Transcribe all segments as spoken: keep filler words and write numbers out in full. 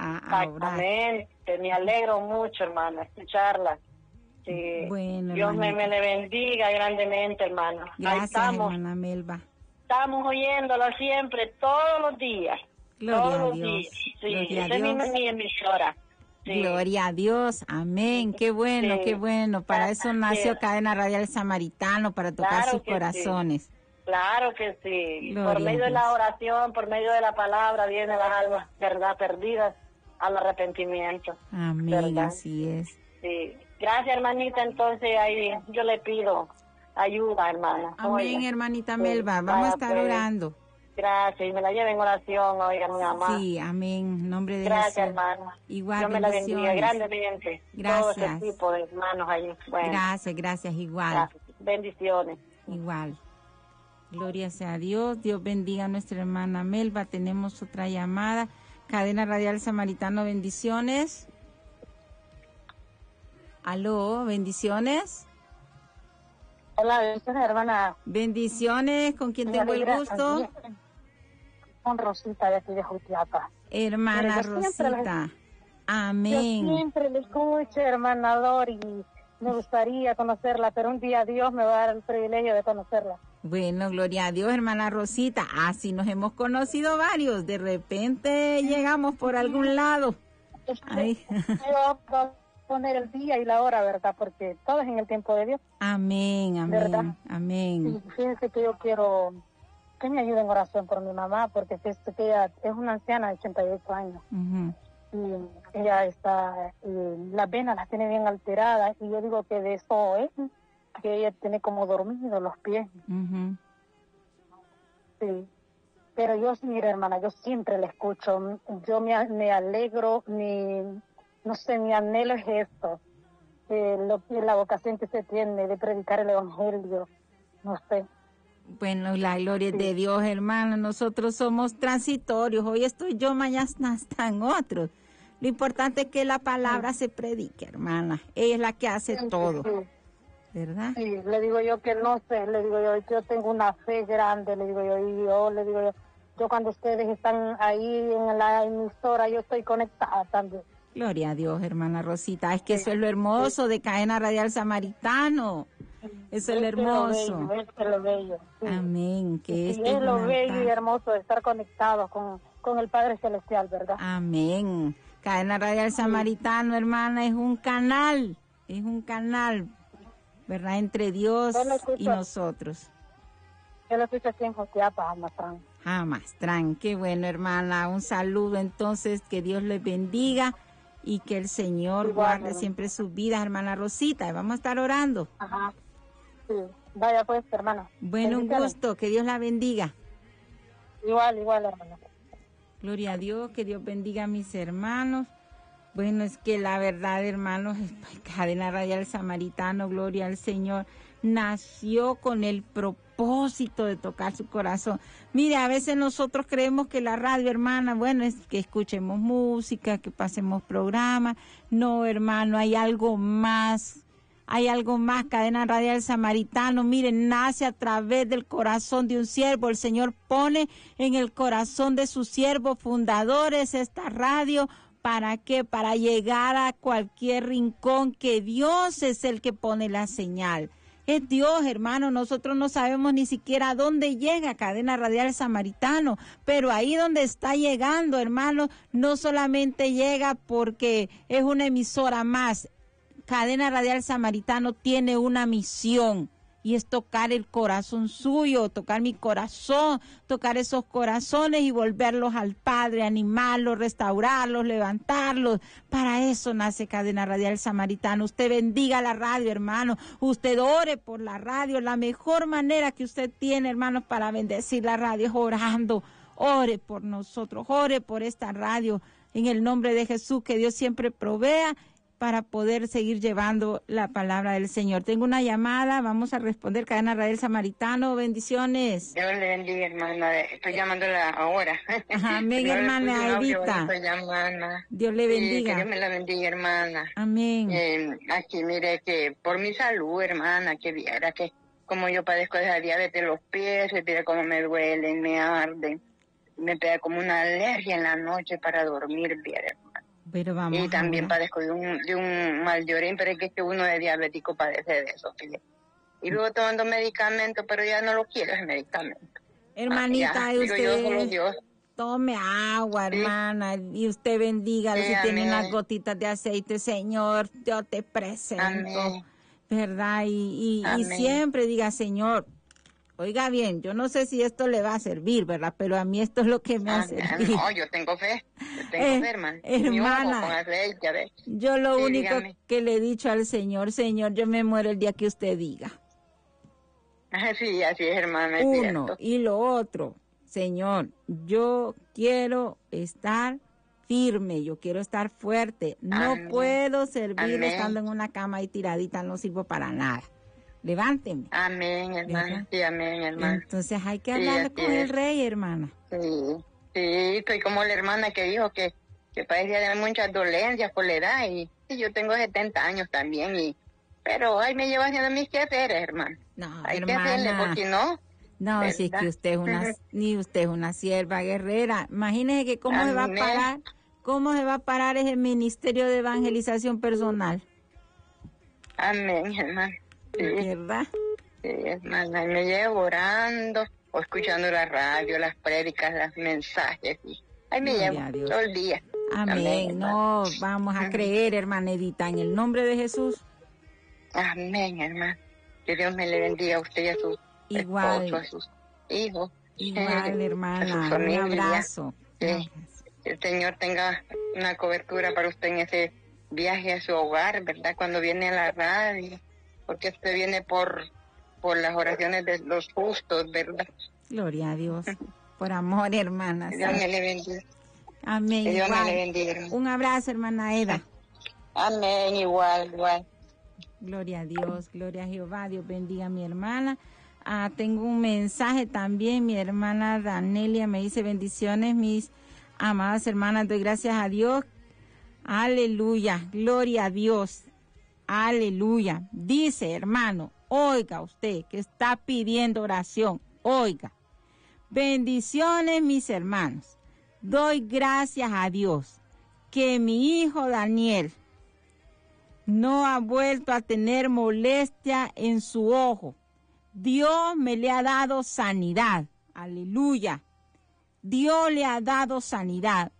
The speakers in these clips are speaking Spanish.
a, a orar. Exactamente, me alegro mucho, hermana, escucharla. Sí. Bueno, Dios me, hermanita. me le bendiga grandemente, hermano. Ahí Gracias, estamos, hermana Melba. estamos oyéndola siempre, todos los días. Gloria todos a los Dios. días. Sí, Gloria a esa es mi, Dios. mi emisora. Sí. Gloria a Dios, amén, qué bueno, Sí. qué bueno. Para eso nació Sí. Cadena Radial Samaritano, para tocar Claro sus que corazones. Sí. Claro que sí. Gloria por medio a de la Dios. oración, por medio de la palabra, vienen las almas, ¿verdad? Perdidas al arrepentimiento. Amén, ¿verdad? así es. Sí. Gracias, hermanita. Entonces, ahí yo le pido ayuda, hermana. Amén, Oiga. hermanita Sí. Melba, vamos Vaya, a estar pues. orando. Gracias, y me la lleven en oración, oiga, mi mamá. Sí, amén, en nombre de Gracias, Jesús. hermana. Igual, Dios me la bendiga bendiciones. grandemente. Gracias. Todo ese tipo de hermanos ahí. Bueno, Gracias, gracias, igual. gracias. Bendiciones. Igual. Gloria sea a Dios. Dios bendiga a nuestra hermana Melba. Tenemos otra llamada. Cadena Radial Samaritano, bendiciones. Aló, bendiciones. Hola, bendiciones, hermana. Bendiciones, ¿con quién tengo el gusto? Con Rosita de aquí de Jutiapa. Hermana Mire, yo siempre Rosita. les- Amén. Yo siempre le escucho, hermana Dori, y me gustaría conocerla, pero un día Dios me va a dar el privilegio de conocerla. Bueno, gloria a Dios, hermana Rosita. Así nos hemos conocido varios. De repente llegamos por algún lado. Ay. Yo voy a poner el día y la hora, ¿verdad? Porque todo es en el tiempo de Dios. Amén, amén, ¿Verdad? amén. Y fíjense que yo quiero que me ayuden en oración por mi mamá, porque fíjense que ella es una anciana de ochenta y ocho años. Uh-huh. Y ella está, y las venas las tiene bien alteradas, y yo digo que de eso es, que ella tiene como dormido los pies. Uh-huh. Sí. Pero yo, mira, hermana, yo siempre la escucho. Yo me, me alegro, mi, no sé, mi anhelo es esto. Eh, lo, la vocación que se tiene de predicar el evangelio. No sé. Bueno, la gloria es Sí. de Dios, hermano. Nosotros somos transitorios. Hoy estoy yo, mañana están otros. Lo importante es que la palabra se predique, hermana. Ella es la que hace Sí, todo, sí. ¿verdad? Sí, le digo yo que no sé, le digo yo, yo tengo una fe grande, le digo yo, y yo le digo yo, yo cuando ustedes están ahí en la emisora, yo estoy conectada también. Gloria a Dios, hermana Rosita. Es que Sí, eso es lo hermoso de Cadena Radial Samaritano. Eso es lo hermoso. Es que lo bello. Sí. Amén. Que Sí, este es lo un bello y altar. hermoso de estar conectados con, con el Padre Celestial, ¿verdad? Amén. Cadena Radial Samaritano, hermana, es un canal. Es un canal, ¿verdad? Entre Dios Yo lo escucho- y nosotros. Yo lo escucho aquí en Jutiapa, Amastrán. Jamás, tran, qué bueno, hermana. Un saludo entonces, que Dios les bendiga y que el Señor Igual, guarde hermana. siempre sus vidas, hermana Rosita. Vamos a estar orando. Ajá. Sí. Vaya pues, hermana. Bueno, un Bendiciones. gusto, que Dios la bendiga. Igual, igual, hermana. Gloria a Dios, que Dios bendiga a mis hermanos. Bueno, es que la verdad, hermanos, Cadena Radial Samaritano, gloria al Señor, nació con el propósito de tocar su corazón. Mire, a veces nosotros creemos que la radio, hermana, bueno, es que escuchemos música, que pasemos programas. No, hermano, hay algo más. Hay algo más. Cadena Radial Samaritano, miren, nace a través del corazón de un siervo. El Señor pone en el corazón de sus siervos fundadores esta radio. ¿Para qué? Para llegar a cualquier rincón, que Dios es el que pone la señal. Es Dios, hermano. Nosotros no sabemos ni siquiera a dónde llega Cadena Radial Samaritano, pero ahí donde está llegando, hermano, no solamente llega porque es una emisora más. Cadena Radial Samaritano tiene una misión, y es tocar el corazón suyo, tocar mi corazón, tocar esos corazones y volverlos al Padre, animarlos, restaurarlos, levantarlos. Para eso nace Cadena Radial Samaritano. Usted bendiga la radio, hermano. Usted ore por la radio. La mejor manera que usted tiene, hermanos, para bendecir la radio es orando. Ore por nosotros, ore por esta radio. En el nombre de Jesús, que Dios siempre provea para poder seguir llevando la palabra del Señor. Tengo una llamada, vamos a responder. Cadena Radial Samaritano, bendiciones. Dios le bendiga, hermana. Estoy llamándola ahora. Amén, No le hermana puse un audio, Edita. Estoy llamando. Dios le Sí, bendiga. que Dios me la bendiga, hermana. Amén. Eh, aquí, mire, que por mi salud, hermana, que viera que como yo padezco de la diabetes de los pies, mira cómo me duelen, me arden. Me pega como una alergia en la noche para dormir, viera, hermana. Pero vamos y también a padezco de un, de un mal de orina, pero es que, es que uno de diabético padece de eso, fíjate. Y luego tomando medicamento, pero ya no lo quiero ese medicamento. Hermanita, ah, y digo yo, solo usted Dios. tome agua, Sí. hermana, y usted bendígalo. Sí, Si tiene amén. unas gotitas de aceite, Señor, yo te presento, Amén. ¿verdad? Y, y, y Amén. siempre diga, Señor, oiga bien, yo no sé si esto le va a servir, ¿verdad? Pero a mí esto es lo que me ha Ah, servido. no, yo tengo fe, yo tengo Eh, fe, hermana. hermana, Mi ojo con aceite, a ver. Yo lo Sí, único dígame. que le he dicho al Señor, Señor, yo me muero el día que usted diga. Ah, sí, así es, hermana, es Uno, cierto. y lo otro, Señor, yo quiero estar firme, yo quiero estar fuerte. No Amén. puedo servir Amén. estando en una cama y tiradita, no sirvo para nada. Levánteme. Amén, hermana. ¿Verdad? Sí, amén, hermana. Entonces hay que Sí, hablar así con el es. rey, hermana. Sí, sí, estoy como la hermana que dijo que, que padecía de muchas dolencias por la edad y, y yo tengo setenta años también y pero ay me lleva haciendo mis quehaceres, hermano. No, Hay que hacerle hermana. porque no. No, si es ¿verdad? que usted es una, Ujú. ni usted es una sierva guerrera. Imagínese que cómo se va a Amén. parar, cómo se va a parar ese ministerio de evangelización personal, Amén, hermano. Sí, ¿verdad? sí, hermana. Y me llevo orando o escuchando la radio, las prédicas, los mensajes. Y ahí me Gloria llevo a Dios. todo el día. Amén. hermano. No, vamos a Ujú. creer, hermana Edita, en el nombre de Jesús. Amén, hermano. Que Dios me le bendiga a usted y a su Igual. esposo, a sus hijos. Igual, a hermana. su Un familia. abrazo. Sí. Un abrazo. Que el Señor tenga una cobertura para usted en ese viaje a su hogar, ¿verdad? Cuando viene a la radio, porque usted viene por, por las oraciones de los justos, ¿verdad? Gloria a Dios. Por amor, hermana. Que Dios me le bendiga. Amén. Que Dios Igual. me le bendiga, hermano. Un abrazo, hermana Eda. Amén, igual, igual. Gloria a Dios, gloria a Jehová, Dios bendiga a mi hermana. Ah, tengo un mensaje también, mi hermana Danelia me dice bendiciones, mis amadas hermanas, doy gracias a Dios. Aleluya, gloria a Dios, aleluya. Dice, hermano, oiga usted que está pidiendo oración, oiga. Bendiciones, mis hermanos. Doy gracias a Dios que mi hijo Daniel no ha vuelto a tener molestia en su ojo. Dios me le ha dado sanidad. Aleluya. Dios le ha dado sanidad.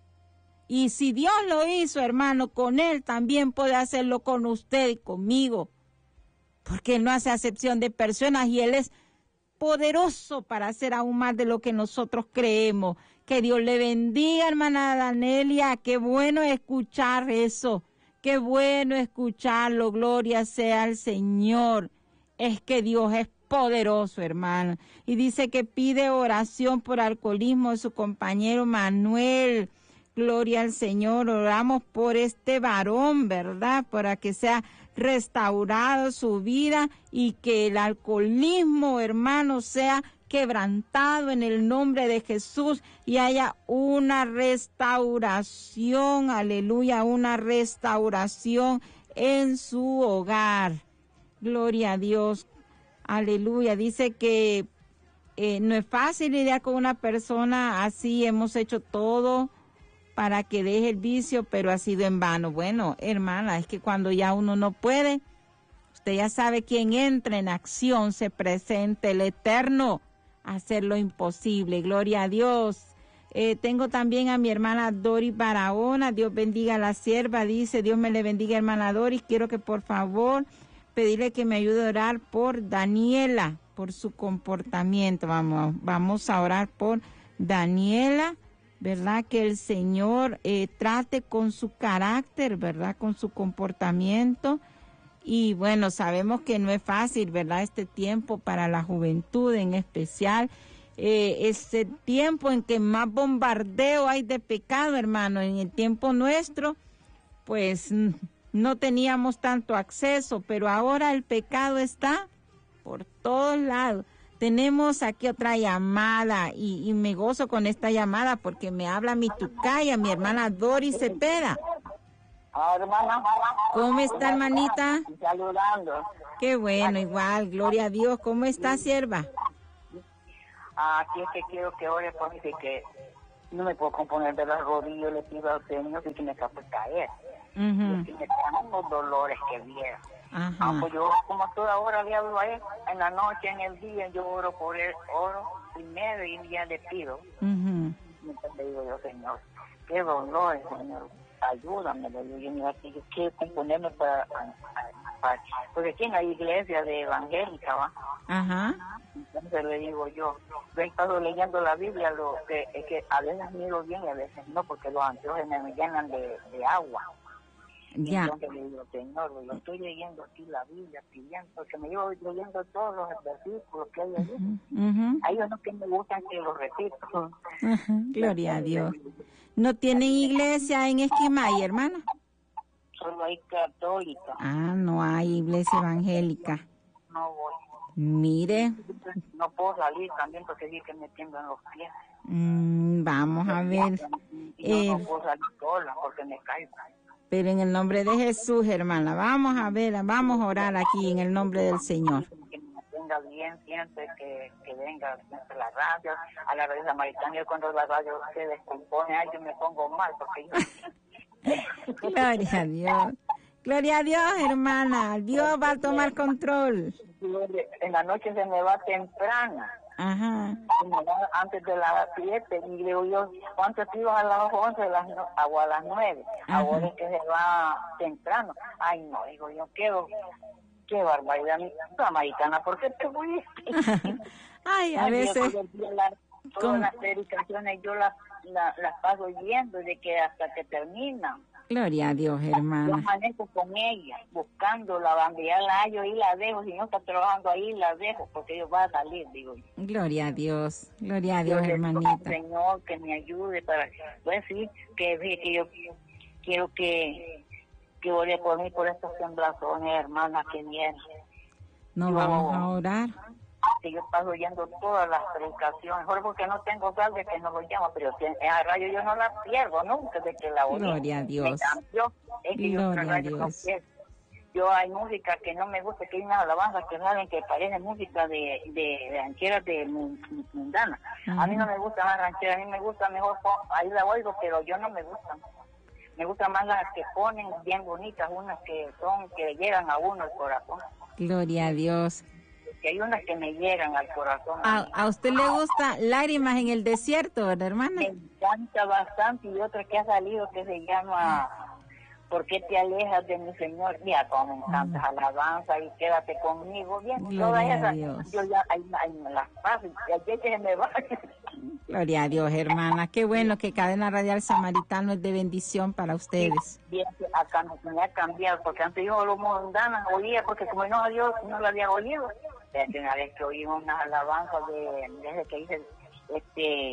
Y si Dios lo hizo, hermano, con él también puede hacerlo con usted y conmigo. Porque él no hace acepción de personas y él es poderoso para hacer aún más de lo que nosotros creemos. Que Dios le bendiga, hermana Danelia. Qué bueno escuchar eso. Qué bueno escucharlo, gloria sea al Señor. Es que Dios es poderoso, hermano. Y dice que pide oración por alcoholismo de su compañero Manuel. Gloria al Señor. Oramos por este varón, ¿verdad? Para que sea restaurado su vida y que el alcoholismo, hermano, sea quebrantado en el nombre de Jesús y haya una restauración, aleluya, una restauración en su hogar. Gloria a Dios, aleluya. Dice que eh, no es fácil lidiar con una persona así, hemos hecho todo para que deje el vicio, pero ha sido en vano. Bueno, hermana, es que cuando ya uno no puede, usted ya sabe quién entra en acción, se presenta el Eterno a hacer lo imposible. Gloria a Dios. Eh, tengo también a mi hermana Doris Barahona. Dios bendiga a la sierva. Dice, Dios me le bendiga, hermana Doris. Quiero que por favor pedirle que me ayude a orar por Daniela, por su comportamiento. Vamos, vamos a orar por Daniela, ¿verdad? Que el Señor eh, trate con su carácter, ¿verdad? Con su comportamiento. Y bueno, sabemos que no es fácil, ¿verdad? Este tiempo para la juventud en especial. Eh, es el tiempo en que más bombardeo hay de pecado, hermano. En el tiempo nuestro, pues no teníamos tanto acceso, pero ahora el pecado está por todos lados. Tenemos aquí otra llamada y, y me gozo con esta llamada porque me habla mi tucaya, mi hermana Doris Cepeda. Ah, hermana. ¿Cómo está, hermanita? Saludando. Qué bueno, igual, gloria a Dios. ¿Cómo está, sierva? Aquí es que quiero que ore porque que no me puedo componer de las rodillas, le pido al Señor que me capaz caer. Ujú. Y que me dan los dolores que viera. Ajá. Ah, pues yo como toda hora le hablo a él, en la noche, en el día, yo oro por él, oro primero y ya le pido. Ujú. Entonces le digo yo, Señor, qué dolor, Señor, ayúdame, le digo yo, mira, que yo quiero componerme para, para, para- porque aquí en la iglesia de evangélica, ¿va? Ajá. Entonces le digo yo, yo he estado leyendo la Biblia, lo que es que a veces miro bien y a veces no, porque los anteojos me llenan de, de agua. Y Ya. entonces le digo, Señor, yo estoy leyendo aquí la Biblia, pidiendo, porque me llevo leyendo todos los versículos que hay allí. Ujú. Hay unos que me gustan que los repito. Ajá. Gloria a Dios. ¿No tienen iglesia en Esquimay, hermana? Solo hay católica, Ah, no hay iglesia evangélica. no voy. Mire, No puedo salir también porque sí que me tiemblan los pies. mm, vamos a ver. Y yo Eh, no puedo salir sola porque me caigo. pero en el nombre de Jesús, hermana, vamos a ver, vamos a orar aquí en el nombre del Señor. Que me tenga bien siempre, que, que venga siempre la radio, a la radio samaritana. Yo cuando la radio se descompone, ay, yo me pongo mal porque yo... Gloria a Dios. Gloria a Dios, hermana. Dios va a tomar control. En la noche se me va temprana. Ajá. Se me va antes de las siete. Y le digo yo, ¿cuántos ibas a las once las no, o a las nueve? Ajá. Ahora es que se va temprano. Ay, no, digo yo, qué, qué barbaridad. Samaritana, ¿por qué te fuiste? Ay, a Ay, veces. yo, yo, la, todas con- las predicaciones yo las, las, las paso yendo de que hasta que terminan. Gloria a Dios, Yo hermana. amanezco con ella, buscándola, donde ya la hallo y la dejo. Si no está trabajando ahí, la dejo, porque ellos van a salir, digo yo. Gloria a Dios. Gloria a Dios, Yo le digo al hermanita. Señor, que me ayude para... Pues sí, que, que yo quiero que, que ore por mí, por estos temblazones, hermana, que vienen. No Yo- vamos a orar. Que yo paso oyendo todas las predicaciones, mejor porque no tengo sal de que no lo llamo, pero si en la radio yo no la pierdo nunca de que la oí. Gloria a Dios. Me cambió, es que yo en la Gloria a radio no Dios. pierdo. Yo hay música que no me gusta, que hay unas alabanzas que salen que parecen música de, de rancheras de mu- mu- mundanas. A mí no me gustan las rancheras, a mí me gusta mejor, pon- ahí la oigo, pero yo no me gustan. Me gustan más las que ponen bien bonitas, unas que son, que llegan a uno el corazón. Gloria a Dios. Que hay unas que me llegan al corazón. ¿A, a usted le gusta Lágrimas en el Desierto, verdad, hermana? Me encanta bastante, y otra que ha salido que se llama ¿Por qué te alejas de mi Señor? Mira, como me encanta alabanza y quédate conmigo. Bien, Gloria todas a esas, Dios. yo ya ahí, ahí me las paso y ayer que se me va. Gloria a Dios, hermana. Qué bueno que Cadena Radial Samaritano es de bendición para ustedes. Bien, acá me, me ha cambiado, porque antes yo lo mundana oía, porque como no, Dios no lo había oído. Desde una vez que oí unas alabanzas de, desde que hice, este,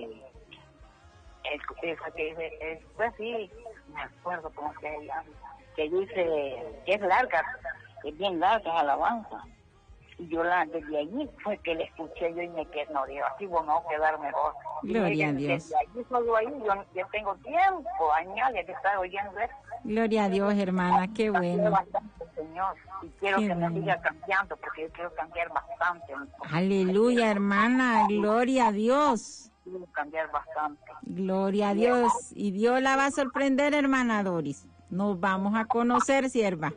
el, esa que dice, es, pues sí, me acuerdo cómo se llama, que dice, que es larga, es bien larga la alabanza. Y yo la, desde allí fue que le escuché yo y me quedé, no, digo, aquí vamos a quedar mejor. Gloria y a desde, Dios. Desde allí, solo ahí, yo, yo tengo tiempo, años de estar oyendo esto. Gloria a Dios, hermana. Qué bueno. Bastante, Señor, y quiero Qué que bueno. me siga cambiando, porque yo quiero cambiar bastante. Aleluya, hermana. Gloria a Dios. Quiero cambiar bastante. Gloria a Dios. Y Dios la va a sorprender, hermana Doris. Nos vamos a conocer, sierva.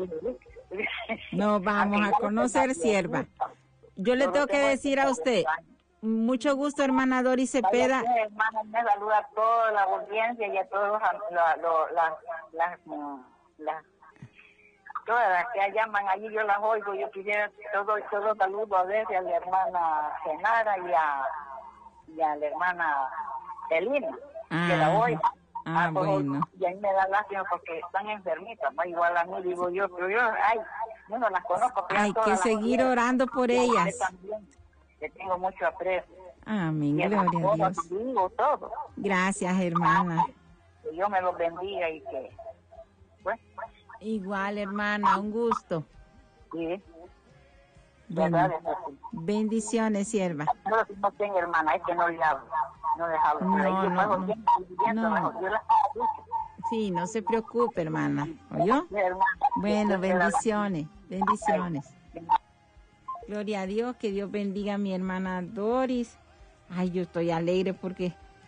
Nos vamos a conocer, sierva. Yo le tengo que decir a usted, mucho gusto, hermana Doris Cepeda. Vaya, hermana, me saluda a toda la audiencia y a todos los, la- lo- las, las, mm, las, todas las que llaman allí, yo las oigo. Yo quisiera todo, todo saludo a veces a la hermana Genara y a, y a la hermana Elina, que la Ah, oigo. ah, pues, bueno. Y ahí me da lástima porque están enfermitas, ¿no? Igual a mí, digo yo, pero yo, ay, yo no las conozco. pero Hay todas que las seguir quiero. orando por Y a usted ellas. también, le tengo mucho aprecio. Amén. Y a las Gloria a Dios. cosas, digo todo. Gracias, hermana. Que Dios me los bendiga y que, pues, Igual, hermana, un gusto. sí. Bueno, verdad, es así. bendiciones, sierva. No, no tengo hermana, es que no le hablo. No le hablo. No, Pero ahí yo no, paso no. tiempo viviendo, No. mejor, yo las escucho. Sí, no se preocupe, hermana. ¿Oyó? Sí, hermana. Bueno, Dios te la bendiciones, bendiciones. bendiga. Gloria a Dios, que Dios bendiga a mi hermana Doris. Ay, yo estoy alegre porque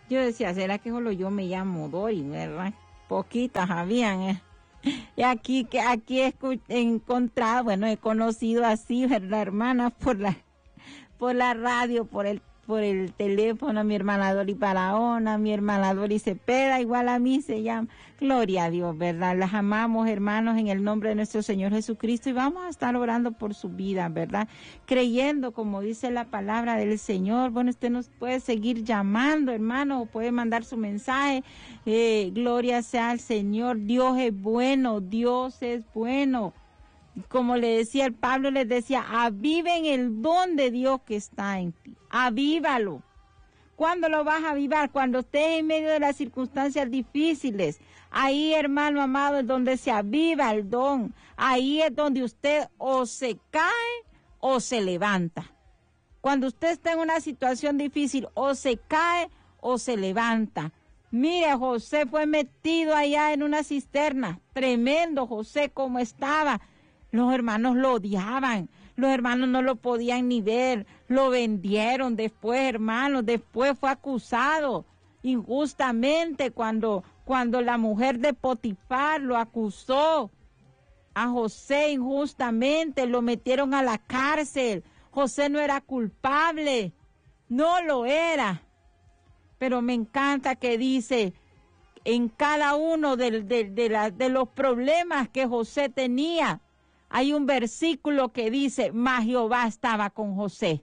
Yo decía, ¿será que solo yo me llamo Dori, verdad? Poquitas habían, ¿eh? Y aquí, que aquí he encontrado, bueno, he conocido así, ¿verdad, hermana? Por la, por la radio, por el, por el teléfono, mi hermana Dori Barahona, mi hermana Dori Cepeda, igual a mí se llama. Gloria a Dios, ¿verdad? Las amamos, hermanos, en el nombre de nuestro Señor Jesucristo, y vamos a estar orando por su vida, ¿verdad? Creyendo, como dice la palabra del Señor. Bueno, usted nos puede seguir llamando, hermano, o puede mandar su mensaje. Eh, gloria sea al Señor. Dios es bueno, Dios es bueno. Como le decía el Pablo, les decía, aviven el don de Dios que está en ti. Avívalo. ¿Cuándo lo vas a avivar? Cuando estés en medio de las circunstancias difíciles. Ahí, hermano amado, es donde se aviva el don. Ahí es donde usted o se cae o se levanta. Cuando usted está en una situación difícil, o se cae o se levanta. Mire, José fue metido allá en una cisterna. Tremendo José como estaba. Los hermanos lo odiaban. Los hermanos no lo podían ni ver. Lo vendieron después, hermanos. Después fue acusado injustamente cuando, cuando la mujer de Potifar lo acusó a José injustamente. Lo metieron a la cárcel. José no era culpable. No lo era. Pero me encanta que dice, en cada uno de, de, de, la, de los problemas que José tenía, hay un versículo que dice, mas Jehová estaba con José.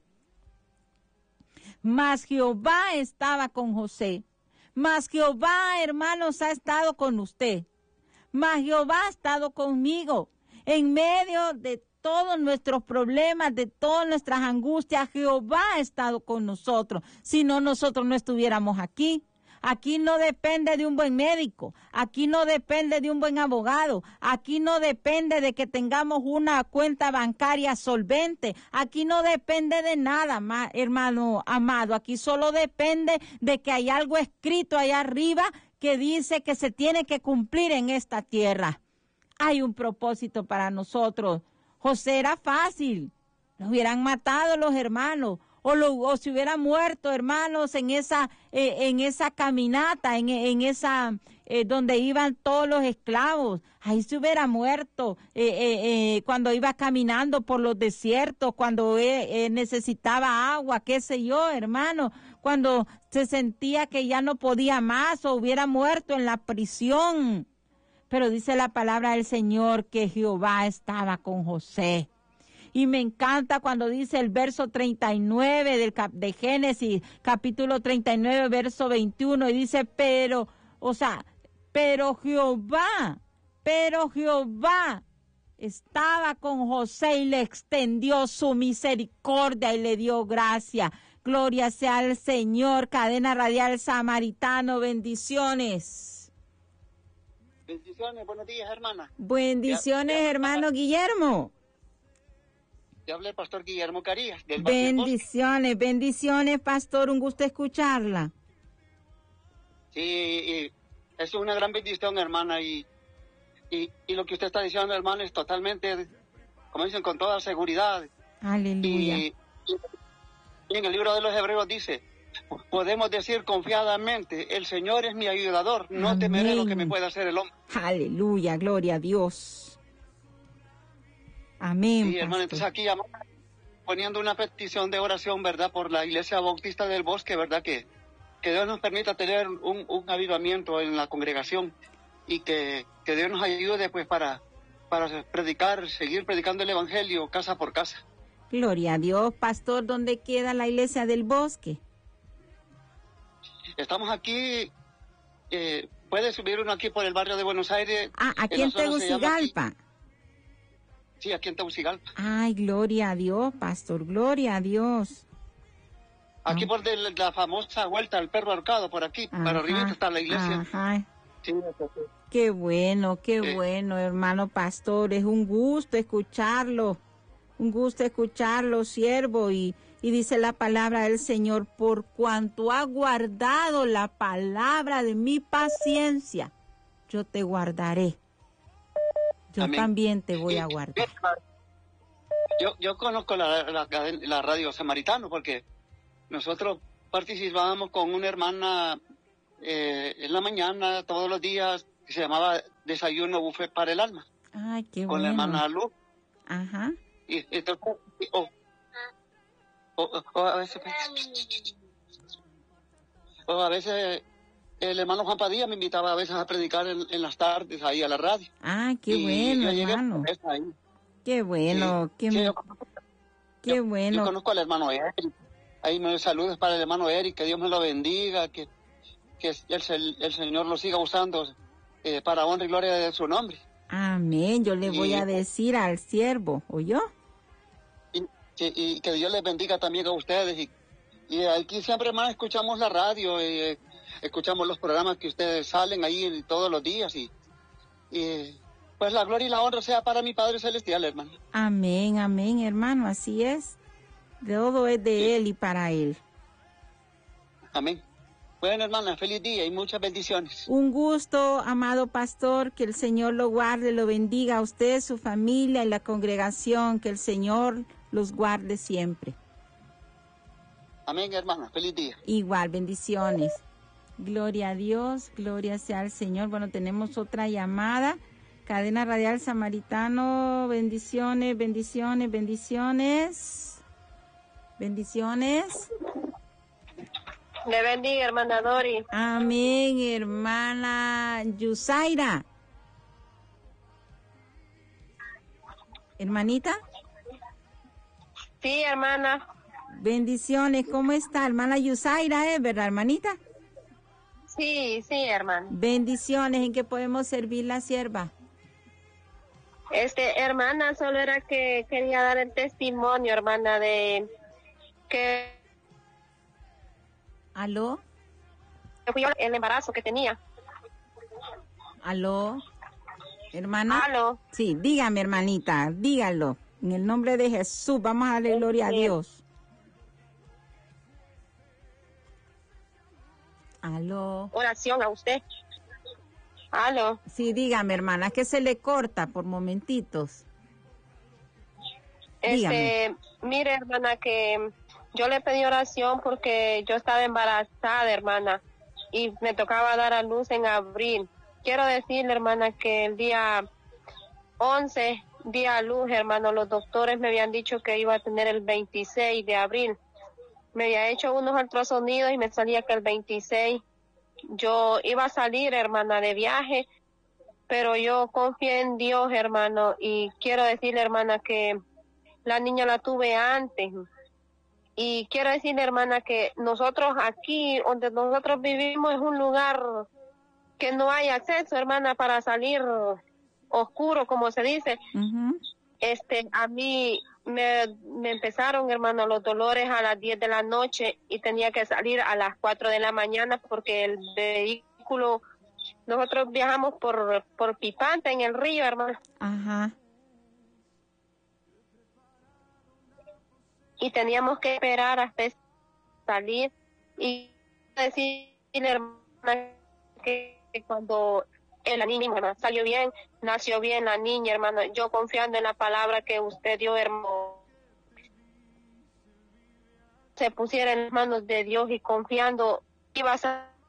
Mas Jehová estaba con José. Mas Jehová, hermanos, ha estado con usted. Mas Jehová ha estado conmigo. En medio de todos nuestros problemas, de todas nuestras angustias, Jehová ha estado con nosotros. Si no, nosotros no estuviéramos aquí. Aquí no depende de un buen médico, aquí no depende de un buen abogado, aquí no depende de que tengamos una cuenta bancaria solvente, aquí no depende de nada, hermano amado, aquí solo depende de que hay algo escrito allá arriba que dice que se tiene que cumplir en esta tierra. Hay un propósito para nosotros. José era fácil, lo hubieran matado los hermanos. O, lo, o se hubiera muerto, hermanos, en esa eh, en esa caminata, en, en esa eh, donde iban todos los esclavos. Ahí se hubiera muerto eh, eh, eh, cuando iba caminando por los desiertos, cuando eh, eh, necesitaba agua, qué sé yo, hermano, cuando se sentía que ya no podía más, o hubiera muerto en la prisión. Pero dice la palabra del Señor que Jehová estaba con José. Y me encanta cuando dice el verso treinta y nueve del cap de Génesis, capítulo treinta y nueve, verso veintiuno, y dice, pero, o sea, pero Jehová, pero Jehová estaba con José y le extendió su misericordia y le dio gracia. Gloria sea al Señor. Cadena Radial Samaritano, bendiciones. Bendiciones, buenos días, hermana. Bendiciones, ya, ya, hermano Guillermo. Te habla el pastor Guillermo Carías. Del bendiciones, bendiciones, pastor, un gusto escucharla. Sí, es una gran bendición, hermana, y, y, y lo que usted está diciendo, hermana, es totalmente, como dicen, con toda seguridad. Aleluya. Y, y en el libro de los Hebreos dice, podemos decir confiadamente, el Señor es mi ayudador, no Amén. Temeré lo que me pueda hacer el hombre. Aleluya, gloria a Dios. Amén. Sí, hermano, entonces aquí poniendo una petición de oración, ¿verdad? Por la Iglesia Bautista del Bosque, ¿verdad? Que, que Dios nos permita tener un, un avivamiento en la congregación y que, que Dios nos ayude pues para, para predicar, seguir predicando el Evangelio casa por casa. Gloria a Dios, pastor, ¿dónde queda la Iglesia del Bosque? Estamos aquí, eh, puede subir uno aquí por el barrio de Buenos Aires. Ah, aquí en, en Tegucigalpa. Sí, aquí en Tegucigalpa. Ay, gloria a Dios, pastor, gloria a Dios. Aquí ah. por de la famosa vuelta al perro ahorcado, por aquí, ajá, para arriba está la iglesia. Ajá. Sí, sí. Qué bueno, qué sí. bueno, hermano pastor, es un gusto escucharlo, un gusto escucharlo, siervo, y, y dice la palabra del Señor, por cuanto ha guardado la palabra de mi paciencia, yo te guardaré. Yo Amén. También te voy a guardar. Yo, yo conozco la, la, la radio Samaritano porque nosotros participábamos con una hermana eh, en la mañana, todos los días, que se llamaba Desayuno Buffet para el Alma. Ay, qué con bueno. la hermana Luz. Ajá. Y, y entonces, o, o, o a veces, o a veces el hermano Juan Padilla me invitaba a veces a predicar en, en las tardes ahí a la radio. Ah, qué Y bueno, yo llegué hermano. a ahí. Qué bueno, Sí, qué, sí, yo, qué yo, bueno. Yo conozco al hermano Eric. Ahí me saludos para el hermano Eric, que Dios me lo bendiga, que, que el, el Señor lo siga usando eh, para honra y gloria de su nombre. Amén. Yo le Y- voy a decir al siervo, ¿oyó? Y, y, y que Dios les bendiga también a ustedes. Y, y aquí siempre más escuchamos la radio, y, eh, escuchamos los programas que ustedes salen ahí todos los días. Y, y pues la gloria y la honra sea para mi Padre Celestial, hermano. Amén, amén, hermano, así es. Todo es de Él y para Él. Amén. Bueno, hermana, feliz día y muchas bendiciones. Un gusto, amado pastor, que el Señor lo guarde, lo bendiga a usted, su familia y la congregación, que el Señor los guarde siempre. Amén, hermana, feliz día. Igual, bendiciones. Gloria a Dios, gloria sea al Señor. Bueno, tenemos otra llamada. Cadena Radial Samaritano, bendiciones, bendiciones, bendiciones. Bendiciones. Le bendiga, hermana Dori. Amén, hermana Yusaira. Hermanita. Sí, hermana. Bendiciones, ¿cómo está? Hermana Yusaira, ¿eh? ¿Verdad, hermanita? Sí, sí, hermana. Bendiciones, ¿en qué podemos servir la sierva? Este, hermana, solo era que quería dar el testimonio, hermana, de que ¿Aló? fui yo el embarazo que tenía. ¿Aló? ¿Hermana? ¿Aló? Sí, dígame, hermanita, dígalo. En el nombre de Jesús, vamos a darle gloria a Dios. ¿Aló? Oración a usted. ¿Aló? Sí, dígame, hermana, que se le corta por momentitos. Dígame. Este, mire, hermana, que yo le pedí oración porque yo estaba embarazada, hermana, y me tocaba dar a luz en abril. Quiero decirle, hermana, que el día once, día a luz, hermano, los doctores me habían dicho que iba a tener el veintiséis de abril. Me había hecho unos ultrasonidos y me salía que el veintiséis yo iba a salir, hermana, de viaje, pero yo confié en Dios, hermano, y quiero decirle, hermana, que la niña la tuve antes. Y quiero decirle, hermana, que nosotros aquí, donde nosotros vivimos, es un lugar que no hay acceso, hermana, para salir oscuro, como se dice. Uh-huh. Este, a mí me, me empezaron, hermano, los dolores a las diez de la noche y tenía que salir a las cuatro de la mañana porque el vehículo, nosotros viajamos por, por Pipanta en el río, hermano. Ajá. Y teníamos que esperar hasta salir y decirle, hermana, que, que cuando la niña, hermana, salió bien, nació bien la niña, hermana, yo confiando en la palabra que usted dio, hermano, se pusiera en las manos de Dios y confiando iba a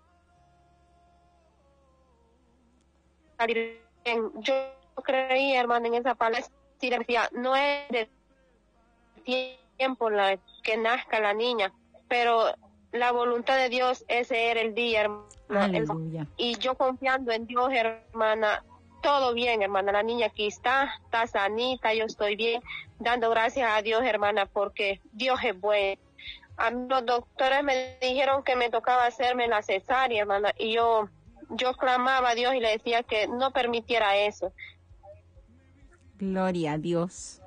salir bien. Yo creí, hermano, en esa palabra, si le decía, no es de tiempo la que nazca la niña, pero la voluntad de Dios, ese era el día, hermana. Aleluya. Y yo confiando en Dios, hermana, todo bien, hermana, la niña aquí está, está sanita, yo estoy bien, dando gracias a Dios, hermana, porque Dios es bueno. A mí los doctores me dijeron que me tocaba hacerme la cesárea, hermana, y yo, yo clamaba a Dios y le decía que no permitiera eso. Gloria a Dios.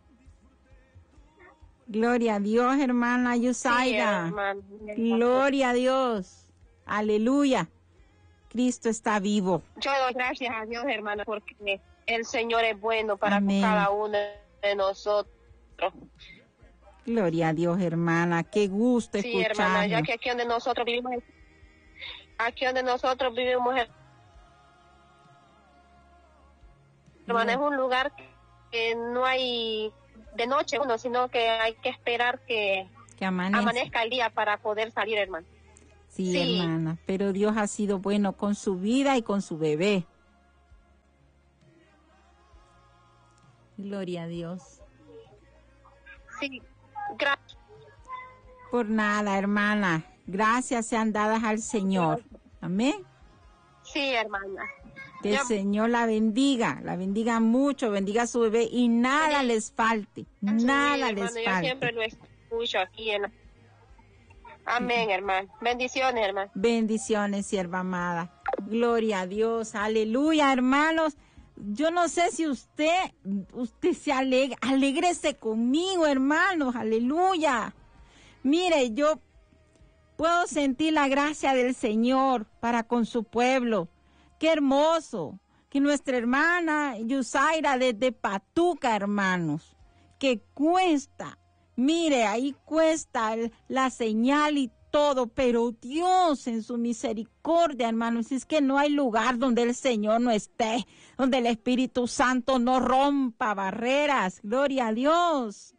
Gloria a Dios, hermana Yusaira. Sí, hermana. Gloria a Dios. Aleluya. Cristo está vivo. Yo doy gracias a Dios, hermano, porque el Señor es bueno para Amén. cada uno de nosotros. Gloria a Dios, hermana. Qué gusto Sí, hermana, ya escucharlo. que aquí donde nosotros vivimos, aquí donde nosotros vivimos, hermana, es un lugar que no hay de noche uno, sino que hay que esperar que Que amanezca. amanezca el día para poder salir, hermano. Sí, Sí. hermana, pero Dios ha sido bueno con su vida y con su bebé. Gloria a Dios. Sí, gracias. Por nada, hermana. Gracias sean dadas al Señor. Amén. Sí, hermana. Que el Yo- Señor la bendiga, la bendiga mucho, bendiga a su bebé y nada Sí. les falte, Sí, nada hermano, les yo falte. siempre lo escucho aquí en la... Amén, hermano. Bendiciones, hermano. Bendiciones, sierva amada. Gloria a Dios, aleluya, hermanos. Yo no sé si usted, usted se alegra, alégrese conmigo, hermanos, aleluya. Mire, yo puedo sentir la gracia del Señor para con su pueblo. Qué hermoso que nuestra hermana Yusaira desde Patuca, hermanos, que cuesta, mire, ahí cuesta el- la señal y todo, pero Dios en su misericordia, hermanos, es que no hay lugar donde el Señor no esté, donde el Espíritu Santo no rompa barreras. Gloria a Dios.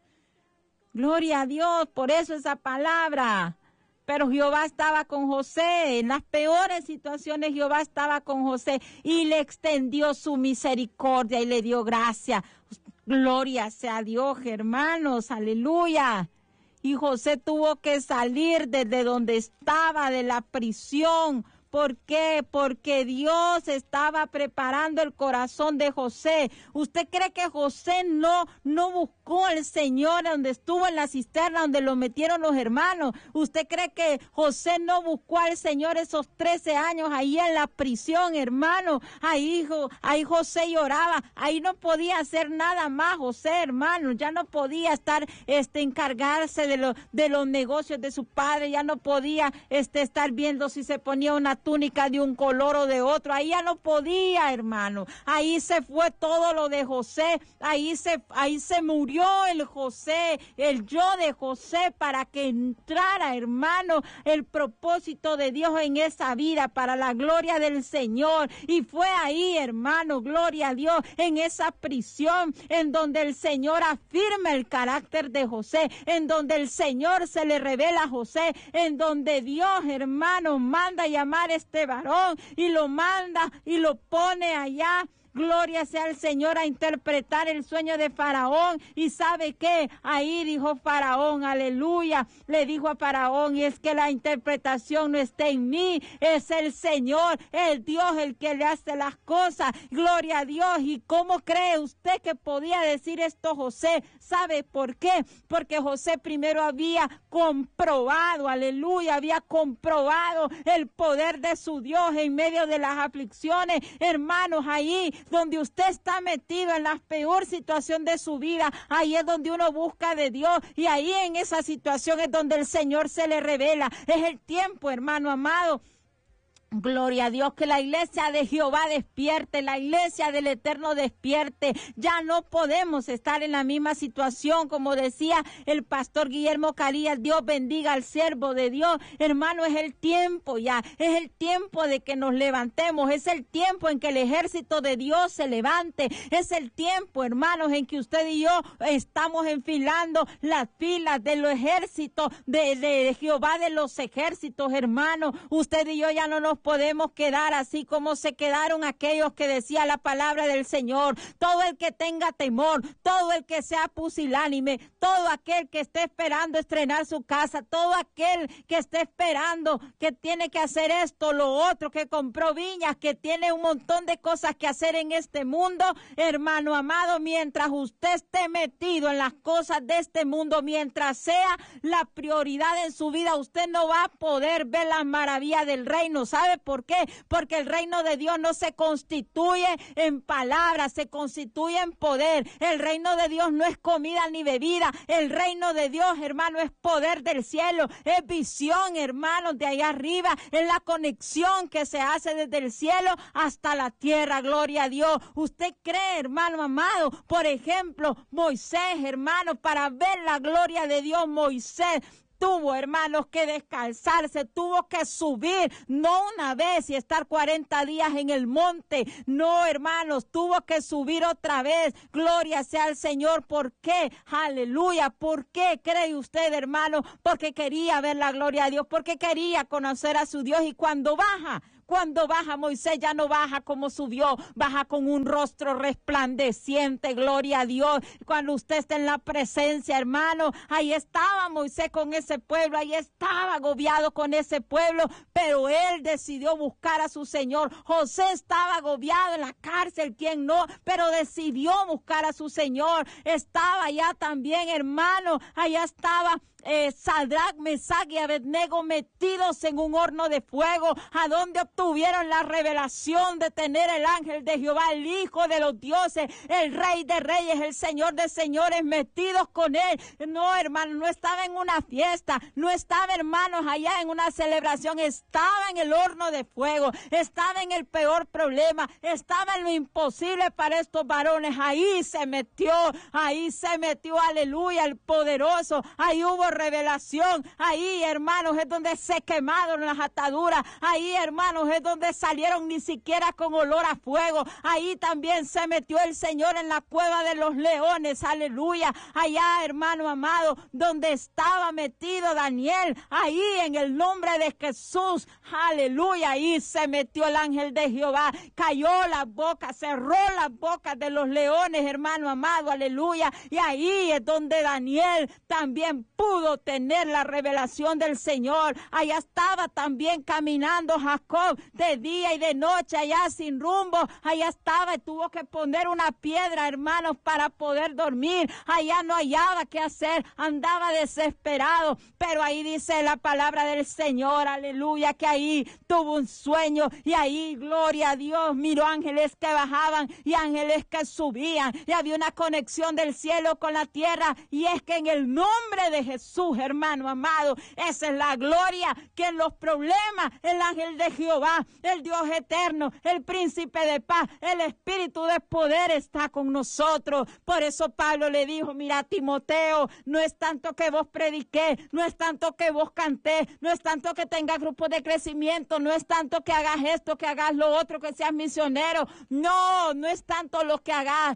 Gloria a Dios, por eso esa palabra. Pero Jehová estaba con José, en las peores situaciones Jehová estaba con José y le extendió su misericordia y le dio gracia. Gloria sea a Dios, hermanos, aleluya. Y José tuvo que salir desde donde estaba, de la prisión. ¿Por qué? Porque Dios estaba preparando el corazón de José. ¿Usted cree que José no, no buscó al Señor donde estuvo en la cisterna, donde lo metieron los hermanos? ¿Usted cree que José no buscó al Señor esos trece años ahí en la prisión, hermano? Ahí, ahí José lloraba, ahí no podía hacer nada más José, hermano. Ya no podía estar, este, encargarse de, lo, de los negocios de su padre, ya no podía, este, estar viendo si se ponía una túnica de un color o de otro, ahí ya no podía, hermano. Ahí se fue todo lo de José, ahí se, ahí se murió el José, el yo de José, para que entrara, hermano, el propósito de Dios en esa vida, para la gloria del Señor. Y fue ahí, hermano, gloria a Dios, en esa prisión, en donde el Señor afirma el carácter de José, en donde el Señor se le revela a José, en donde Dios, hermano, manda llamar a este varón y lo manda y lo pone allá. Gloria sea al Señor, a interpretar el sueño de Faraón. Y ¿sabe qué? Ahí dijo Faraón, aleluya, le dijo a Faraón, y es que la interpretación no está en mí, es el Señor, el Dios el que le hace las cosas. Gloria a Dios. ¿Y cómo cree usted que podía decir esto José? ¿Sabe por qué? Porque José primero había comprobado, aleluya, había comprobado el poder de su Dios en medio de las aflicciones. Hermanos, ahí donde usted está metido en la peor situación de su vida, ahí es donde uno busca de Dios, y ahí en esa situación es donde el Señor se le revela. Es el tiempo, hermano amado. Gloria a Dios, que la iglesia de Jehová despierte, la iglesia del Eterno despierte. Ya no podemos estar en la misma situación, como decía el pastor Guillermo Carías. Dios bendiga al siervo de Dios. Hermano, es el tiempo ya, es el tiempo de que nos levantemos, es el tiempo en que el ejército de Dios se levante, es el tiempo, hermanos, en que usted y yo estamos enfilando las filas del ejército de, de Jehová de los ejércitos, hermanos. Usted y yo ya no nos podemos quedar así como se quedaron aquellos que decía la palabra del Señor. Todo el que tenga temor, todo el que sea pusilánime, todo aquel que esté esperando estrenar su casa, todo aquel que esté esperando que tiene que hacer esto, lo otro, que compró viñas, que tiene un montón de cosas que hacer en este mundo, hermano amado, mientras usted esté metido en las cosas de este mundo, mientras sea la prioridad en su vida, usted no va a poder ver las maravillas del reino. ¿Sabe por qué? Porque el reino de Dios no se constituye en palabras, se constituye en poder. El reino de Dios no es comida ni bebida. El reino de Dios, hermano, es poder del cielo, es visión, hermano, de allá arriba, es la conexión que se hace desde el cielo hasta la tierra. Gloria a Dios. ¿Usted cree, hermano amado? Por ejemplo, Moisés, hermano, para ver la gloria de Dios, Moisés tuvo, hermanos, que descalzarse, tuvo que subir, no una vez y estar cuarenta días en el monte, no, hermanos, tuvo que subir otra vez. Gloria sea al Señor. ¿Por qué? Aleluya. ¿Por qué cree usted, hermano? Porque quería ver la gloria de Dios, porque quería conocer a su Dios. Y cuando baja, Cuando baja Moisés, ya no baja como subió, baja con un rostro resplandeciente, gloria a Dios. Cuando usted está en la presencia, hermano, ahí estaba Moisés con ese pueblo, ahí estaba agobiado con ese pueblo, pero él decidió buscar a su Señor. José estaba agobiado en la cárcel, ¿quién no? Pero decidió buscar a su Señor. Estaba allá también, hermano, allá estaba Eh, Sadrach, Mesach y Abednego metidos en un horno de fuego, a donde obtuvieron la revelación de tener el ángel de Jehová, el Hijo de los dioses, el Rey de reyes, el Señor de señores, metidos con él. No, hermano, no estaba en una fiesta, no estaba, hermanos, allá en una celebración, estaba en el horno de fuego, estaba en el peor problema, estaba en lo imposible para estos varones. Ahí se metió, ahí se metió, aleluya, el poderoso. Ahí hubo revelación, ahí, hermanos, es donde se quemaron las ataduras, ahí, hermanos, es donde salieron ni siquiera con olor a fuego. Ahí también se metió el Señor en la cueva de los leones, aleluya. Allá, hermano amado, donde estaba metido Daniel, ahí en el nombre de Jesús, aleluya, ahí se metió el ángel de Jehová, cayó la boca, cerró las bocas de los leones, hermano amado, aleluya. Y ahí es donde Daniel también pudo tener la revelación del Señor. Allá estaba también caminando Jacob de día y de noche, allá sin rumbo. Allá estaba y tuvo que poner una piedra, hermanos, para poder dormir. Allá no hallaba qué hacer, andaba desesperado. Pero ahí dice la palabra del Señor, aleluya, que ahí tuvo un sueño y ahí, gloria a Dios, miró ángeles que bajaban y ángeles que subían. Y había una conexión del cielo con la tierra, y es que en el nombre de Jesús, Jesús, hermano amado, esa es la gloria, que en los problemas el ángel de Jehová, el Dios eterno, el príncipe de paz, el espíritu de poder está con nosotros. Por eso Pablo le dijo, mira, Timoteo, no es tanto que vos prediqué, no es tanto que vos canté, no es tanto que tengas grupos de crecimiento, no es tanto que hagas esto, que hagas lo otro, que seas misionero, no, no es tanto lo que hagas,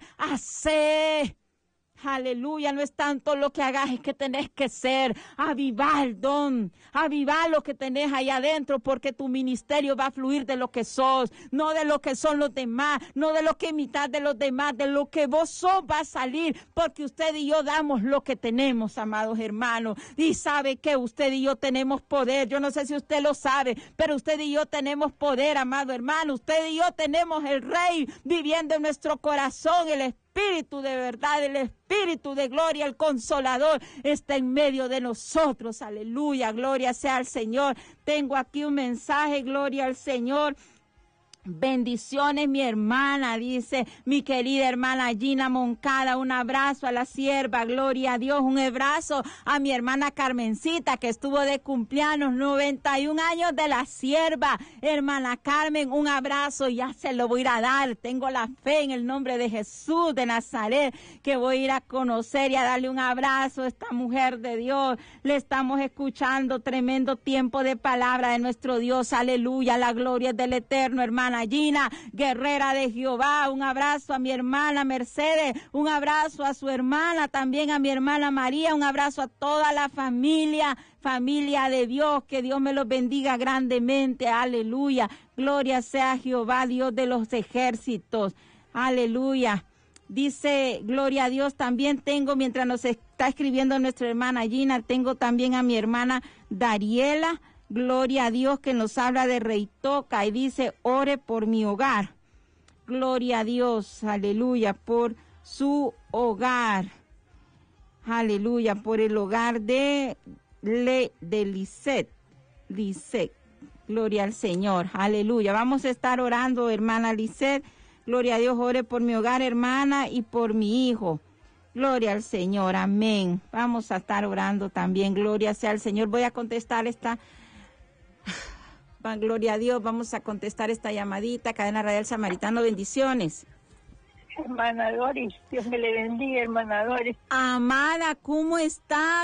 hacé. Aleluya, no es tanto lo que hagas, es que tenés que ser, avivar el don, avivar lo que tenés ahí adentro, porque tu ministerio va a fluir de lo que sos, no de lo que son los demás, no de lo que imitas de los demás, de lo que vos sos va a salir, porque usted y yo damos lo que tenemos, amados hermanos, y sabe que usted y yo tenemos poder. Yo no sé si usted lo sabe, pero usted y yo tenemos poder, amado hermano, usted y yo tenemos el Rey viviendo en nuestro corazón, el Espíritu. Espíritu de verdad, el Espíritu de gloria, el Consolador está en medio de nosotros, aleluya, gloria sea al Señor. Tengo aquí un mensaje, gloria al Señor. Bendiciones, mi hermana, dice mi querida hermana Gina Moncada, un abrazo a la sierva, gloria a Dios, un abrazo a mi hermana Carmencita, que estuvo de cumpleaños, noventa y un años de la sierva, hermana Carmen, un abrazo, ya se lo voy a ir a dar, tengo la fe en el nombre de Jesús de Nazaret, que voy a ir a conocer y a darle un abrazo a esta mujer de Dios. Le estamos escuchando, tremendo tiempo de palabra de nuestro Dios, aleluya, la gloria es del Eterno, hermana Gina, guerrera de Jehová. Un abrazo a mi hermana Mercedes, un abrazo a su hermana, también a mi hermana María, un abrazo a toda la familia, familia de Dios, que Dios me los bendiga grandemente, aleluya, gloria sea Jehová, Dios de los ejércitos, aleluya. Dice, gloria a Dios, también tengo, mientras nos está escribiendo nuestra hermana Gina, tengo también a mi hermana Dariela, gloria a Dios, que nos habla de Reitoca y dice, ore por mi hogar. Gloria a Dios, aleluya, por su hogar. Aleluya, por el hogar de, Le, de Lisette. Lisette, gloria al Señor, aleluya. Vamos a estar orando, hermana Lisette. Gloria a Dios, ore por mi hogar, hermana, y por mi hijo. Gloria al Señor, amén. Vamos a estar orando también, gloria sea al Señor. Voy a contestar esta... Gloria a Dios, vamos a contestar esta llamadita. Cadena Radial Samaritano, bendiciones. hermana Doris. Dios me le bendiga, hermana Doris. Amada, ¿cómo está?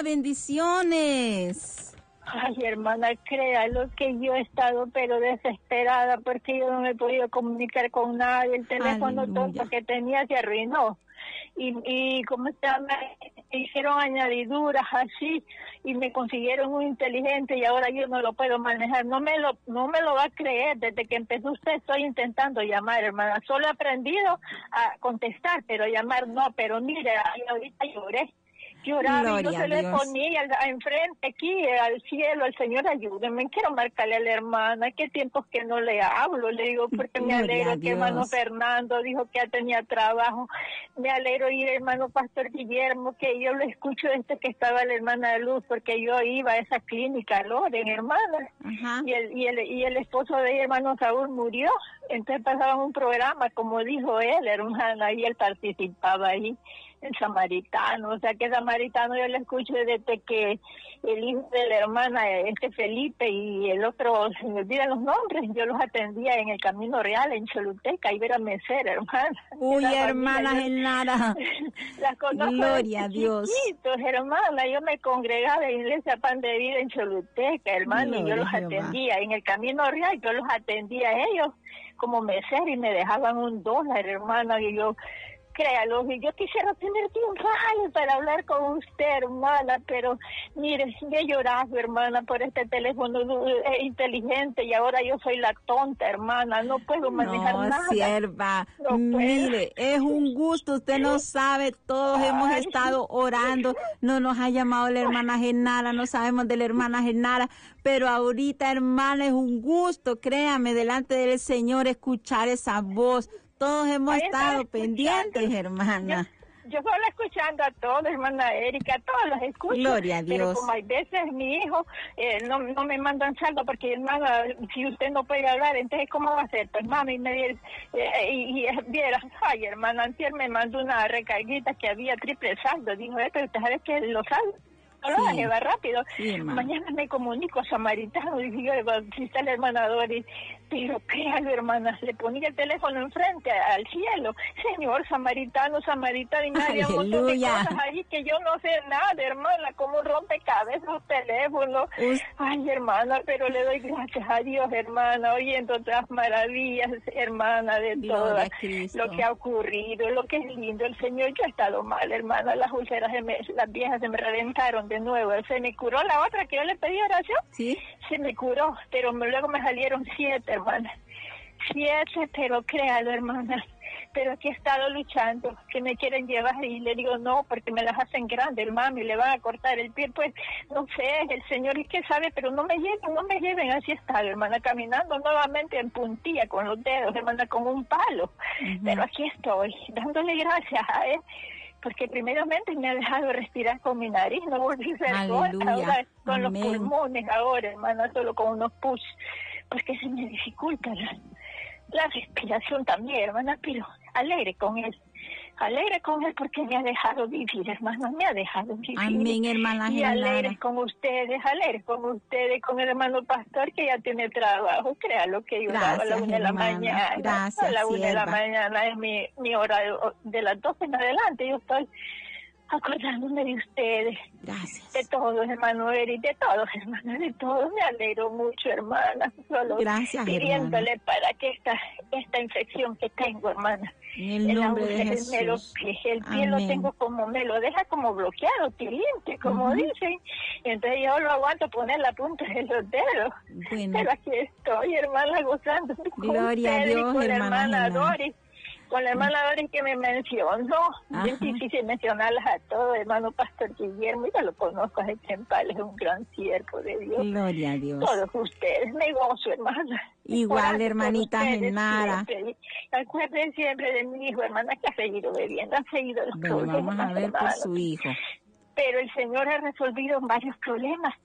Bendiciones. Ay, hermana, créalo que yo he estado pero desesperada porque yo no me he podido comunicar con nadie. El teléfono Aleluya. tonto que tenía se arruinó. Y, y como se llama, hicieron añadiduras así y me consiguieron un inteligente y ahora yo no lo puedo manejar. No me lo no me lo va a creer. Desde que empezó usted estoy intentando llamar, hermana. Solo he aprendido a contestar, pero llamar no. Pero mire, ahorita lloré. Lloraba y yo se le ponía al, a enfrente aquí al cielo, al Señor, ayúdeme, quiero marcarle a la hermana, qué tiempos que no le hablo, le digo, porque me alegro que hermano Fernando dijo que ya tenía trabajo, me alegro ir hermano Pastor Guillermo, que yo lo escucho desde que estaba la hermana de Luz, porque yo iba a esa clínica, Loren, hermana, Ajá. y el y el y el esposo de ella, hermano Saúl, murió, entonces pasaban un programa, como dijo él, hermana, y él participaba ahí. El samaritano, o sea que samaritano yo lo escucho desde que el hijo de la hermana, este Felipe y el otro, se me olvidan los nombres, yo los atendía en el Camino Real, en Choluteca, y era mesera, hermana. Uy, hermana Genara, las conozco gloria a Dios. Chiquitos, hermana, yo me congregaba en la Iglesia Pan de Vida en Choluteca, hermana, y yo los atendía, en el Camino Real yo los atendía a ellos como mesera y me dejaban un dólar, hermana, y yo... Créalo, yo quisiera tener tiempo ay, para hablar con usted, hermana, pero mire, yo he llorado, hermana, por este teléfono eh, inteligente y ahora yo soy la tonta, hermana, no puedo manejar no, nada. Sierva, no, mire, es un gusto, usted no sabe, todos ay. hemos estado orando, no nos ha llamado la hermana Genara, no sabemos de la hermana Genara, pero ahorita, hermana, es un gusto, créame, delante del Señor, escuchar esa voz. Todos hemos Ahí estado pendientes, hermana. Yo, yo solo escuchando a todos, hermana Erika, a todos los escucho. Gloria a Dios. Pero como hay veces mi hijo eh, no, no me mandan saldo porque, hermana, si usted no puede hablar, entonces ¿cómo va a hacer? Pues mami, me eh, y, y viera, ay, hermana, antier me mandó una recarguita que había triple saldo. Dijo, eh, pero usted sabe que lo saldo. No lo sí. va rápido. Sí, mañana me comunico a Samaritano y digo, si está la hermana Doris, pero créalo, hermana, le ponía el teléfono enfrente al cielo. Señor, Samaritano, Samaritano, y me había un montón de cosas ahí que yo no sé nada, hermana, como rompecabezas un teléfono. Uf. Ay, hermana, pero le doy gracias a Dios, hermana, oyendo otras maravillas, hermana, de todo lo que ha ocurrido, lo que es lindo. El Señor, yo he estado mal, hermana, las úlceras, se me, las viejas se me reventaron de nuevo. Se me curó la otra que yo le pedí oración. Sí. Se me curó, pero me, luego me salieron siete, hermana. Siete, pero créalo, hermana. Pero aquí he estado luchando, que me quieren llevar y le digo no, porque me las hacen grandes, mami, le van a cortar el pie, pues no sé, el Señor es que sabe, pero no me lleven, no me lleven, así está, hermana, caminando nuevamente en puntilla con los dedos, hermana, con un palo. Uh-huh. Pero aquí estoy, dándole gracias a Él. Porque primeramente me ha dejado respirar con mi nariz, no volví a ser gorda, ahora con Amén. Los pulmones ahora, hermana, solo con unos push, porque se me dificulta la, la respiración también, hermana, pero alegre con él, alegre con él porque me ha dejado vivir, hermana, me ha dejado vivir. Amén, hermana. Y alegre con ustedes, alegre con ustedes, con el hermano pastor que ya tiene trabajo, créalo que yo Gracias, a la una de la mañana. Gracias, a la una sierva. de la mañana es mi, mi hora de, de las doce en adelante, yo estoy acordándome de ustedes. Gracias. De todos, hermano Eri, de todos, hermana, de todos. Me alegro mucho, hermana. Solo Gracias, pidiéndole hermana. para que esta, esta infección que tengo, hermana, en el nombre de Jesús. Me lo, el pie lo tengo como, me lo deja como bloqueado, tiriente, como uh-huh. dicen. Entonces yo lo aguanto poner la punta de los dedos. Bueno. Pero aquí estoy, hermana, gozando. Gloria a Dios, con hermana. La hermana Doris. Con la hermana Doris que me mencionó, Ajá. es difícil mencionarlas a todos, hermano Pastor Guillermo, ya lo conozco a Ejempal, es un gran siervo de Dios. Gloria a Dios. Todos ustedes, me gozo, hermana. Igual, hermanita Genara. Acuérdense siempre de mi hijo, hermana, que ha seguido bebiendo, ha seguido los bueno, problemas. Vamos a ver hermano. Por su hijo. Pero el Señor ha resolvido varios problemas.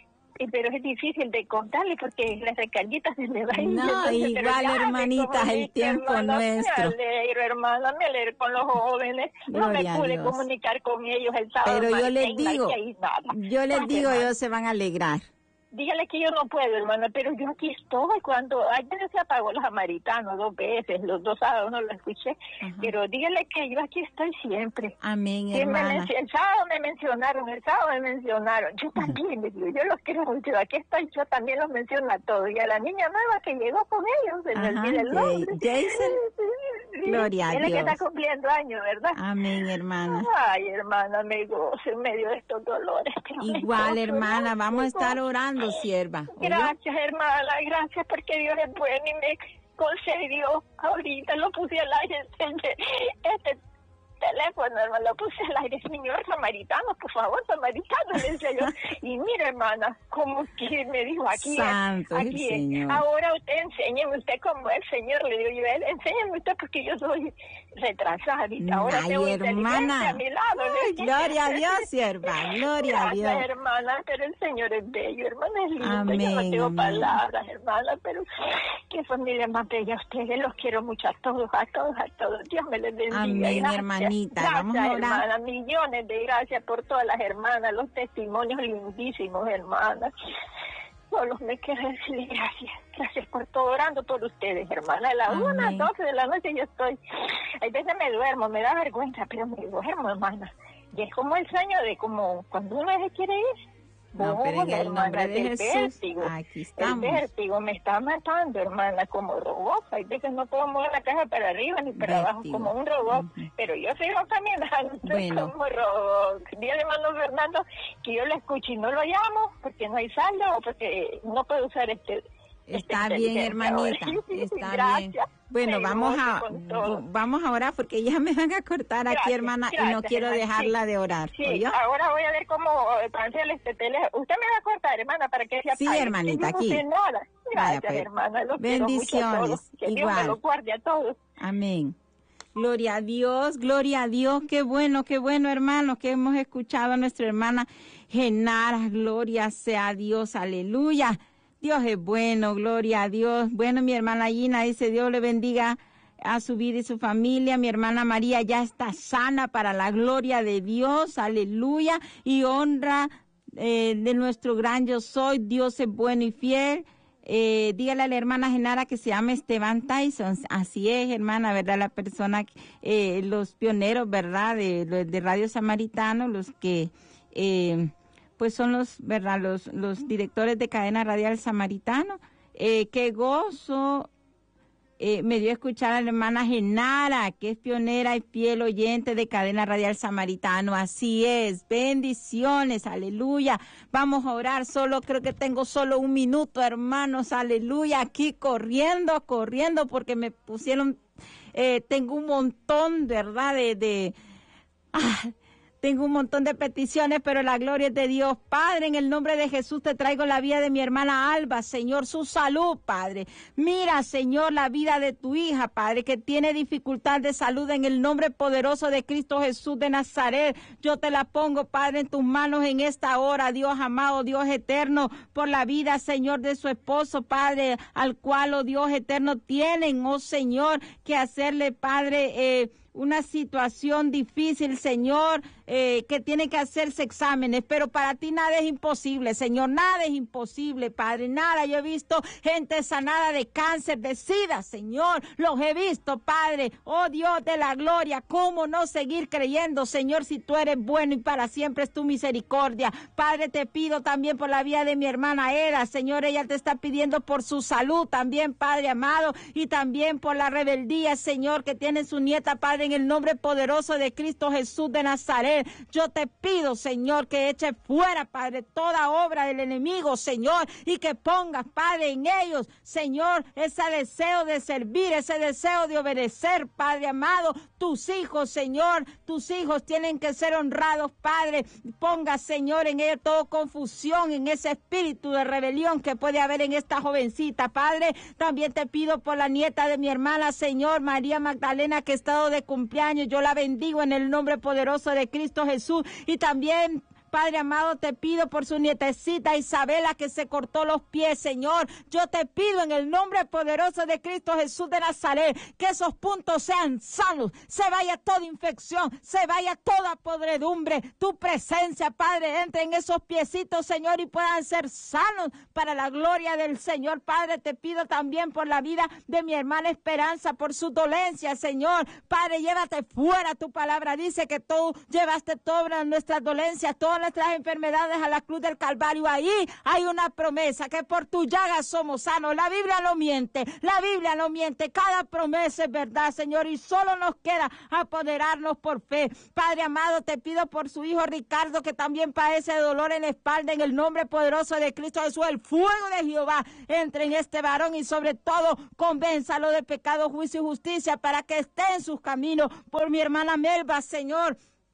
Pero es difícil de contarle porque las recarguitas se me van. No, igual, hermanita, el tiempo hermana, nuestro. Me alegro, hermana, me alegro con los jóvenes. Gloria no me pude comunicar con ellos el sábado. Pero yo les Martín, digo, yo les no, digo, hermana. ellos se van a alegrar. dígale que yo no puedo, hermana, pero yo aquí estoy. Cuando ayer se apagó los samaritanos dos veces, los dos sábados no lo escuché, ajá, pero dígale que yo aquí estoy siempre. Amén, que hermana. Me, el sábado me mencionaron, el sábado me mencionaron. Yo también, uh-huh, yo los quiero mucho. Aquí estoy, yo también los menciono a todos. Y a la niña nueva que llegó con ellos, se me olvida el nombre. Jason. Gloria a Dios. Él es que está cumpliendo años, ¿verdad? Amén, hermana. Ay, hermana, me gozo en medio de estos dolores. Igual, gozo, hermana, vamos a estar orando, sierva. Gracias, hermana, gracias porque Dios es bueno y me concedió. Ahorita lo puse al aire, este, este teléfono, hermano, lo puse al aire. Señor samaritano, por favor, samaritano, le decía yo. Y mira, hermana, como que me dijo aquí, Santo aquí, el Señor. Ahora usted enséñeme usted como el Señor, le digo yo, él, enséñeme usted porque yo soy retrasada. Ahora Ay, tengo hermana. A mi lado. Ay, gloria a Dios, sierva, gloria Gracias, a Dios. hermana, pero el Señor es bello, hermana, es lindo. Amén, yo no tengo amén. palabras, hermana, pero qué familia más bella ustedes. Los quiero mucho a todos, a todos, a todos. Dios me les bendiga. Amén, gracias. hermanita. Gracias, Vamos a orar. hermana, millones de gracias por todas las hermanas, los testimonios lindísimos, hermanas. Solo me queda decirle gracias. Gracias por todo, orando por ustedes, hermana. A las una, doce de la noche yo estoy. Hay veces me duermo, me da vergüenza, pero me duermo, hermana. Y es como el sueño de como cuando uno se quiere ir. No, oh, pero en el hermana, nombre de el Jesús, vértigo, aquí estamos. El vértigo me está matando, hermana, como robot. Hay veces no puedo mover la caja para arriba ni para Vértigo. abajo, como un robot. Uh-huh. Pero yo sigo caminando bueno. como robot. Dígale, hermano Fernando, que yo lo escucho y no lo llamo porque no hay saldo o porque no puedo usar este... Está este bien, hermanita, está gracias. bien. Bueno, vamos a vamos a orar porque ya me van a cortar gracias, aquí, hermana, gracias, y no quiero hermana, dejarla sí. de orar. Sí, ¿oyó? ahora voy a ver cómo cancelar este teléfono. Usted me va a cortar, hermana, para que se apague. Sí, hermanita, yo aquí. No sé nada. Gracias, Vaya, pues. hermana. Los bendiciones. Quiero mucho a todos. Que igual. Dios me los guarde a todos. Amén. Gloria a Dios, gloria a Dios. Qué bueno, qué bueno, hermanos, que hemos escuchado a nuestra hermana Genara. Gloria sea a Dios, aleluya. Dios es bueno, gloria a Dios. Bueno, mi hermana Gina dice, Dios le bendiga a su vida y su familia. Mi hermana María ya está sana para la gloria de Dios, aleluya. Y honra eh, de nuestro gran yo soy. Dios es bueno y fiel. Eh, dígale a la hermana Genara que se llama Esteban Tyson. Así es, hermana, ¿verdad? La persona, eh, los pioneros, ¿verdad? De, de Radio Samaritano, los que... Eh, pues son los, ¿verdad? Los, los directores de Cadena Radial Samaritano. Eh, qué gozo eh, me dio escuchar a la hermana Genara, que es pionera y fiel oyente de Cadena Radial Samaritano. Así es, bendiciones, aleluya. Vamos a orar, solo creo que tengo solo un minuto, hermanos, aleluya, aquí corriendo, corriendo, porque me pusieron, eh, tengo un montón, ¿verdad? De, de, ah, Tengo un montón de peticiones, pero la gloria es de Dios. Padre, en el nombre de Jesús te traigo la vida de mi hermana Alba, Señor, su salud, Padre. Mira, Señor, la vida de tu hija, Padre, que tiene dificultad de salud en el nombre poderoso de Cristo Jesús de Nazaret. Yo te la pongo, Padre, en tus manos en esta hora, Dios amado, Dios eterno, por la vida, Señor, de su esposo, Padre, al cual, oh Dios eterno, tienen, oh Señor, que hacerle, Padre, eh, una situación difícil, Señor, eh, que tiene que hacerse exámenes, pero para ti nada es imposible, Señor, nada es imposible, Padre, nada. Yo he visto gente sanada de cáncer, de sida, Señor, los he visto, Padre, oh Dios de la gloria, cómo no seguir creyendo, Señor, si tú eres bueno y para siempre es tu misericordia. Padre, te pido también por la vida de mi hermana Eda, Señor, ella te está pidiendo por su salud también, Padre amado, y también por la rebeldía, Señor, que tiene su nieta, Padre, en el nombre poderoso de Cristo Jesús de Nazaret. Yo te pido, Señor, que eche fuera, Padre, toda obra del enemigo, Señor, y que pongas, Padre, en ellos, Señor, ese deseo de servir, ese deseo de obedecer, Padre amado. Tus hijos, Señor, tus hijos tienen que ser honrados, Padre. Ponga, Señor, en ellos toda confusión, en ese espíritu de rebelión que puede haber en esta jovencita, Padre. También te pido por la nieta de mi hermana, Señor, María Magdalena, que ha estado de cumpleaños. Yo la bendigo en el nombre poderoso de Cristo Jesús. Y también Padre amado, te pido por su nietecita Isabela que se cortó los pies, Señor. Yo te pido en el nombre poderoso de Cristo Jesús de Nazaret que esos puntos sean sanos, se vaya toda infección, se vaya toda podredumbre. Tu presencia, Padre, entre en esos piecitos, Señor, y puedan ser sanos para la gloria del Señor. Padre, te pido también por la vida de mi hermana Esperanza, por su dolencia, Señor. Padre, llévate fuera. Tu palabra dice que tú llevaste todas nuestras dolencias, todas nuestras enfermedades a la cruz del Calvario. Ahí hay una promesa que por tu llaga somos sanos. La Biblia no miente, la Biblia no miente. Cada promesa es verdad, Señor, y solo nos queda apoderarnos por fe. Padre amado, te pido por su hijo Ricardo, que también padece dolor en la espalda, en el nombre poderoso de Cristo Jesús. El fuego de Jehová entre en este varón y sobre todo convénzalo de pecado, juicio y justicia para que esté en sus caminos. Por mi hermana Melba, Señor,